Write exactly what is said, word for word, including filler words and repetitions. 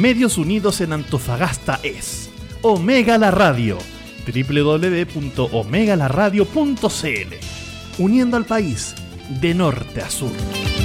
medios unidos en Antofagasta es Omega la Radio, doble u doble u doble u punto omega la radio punto c l, uniendo al país de norte a sur.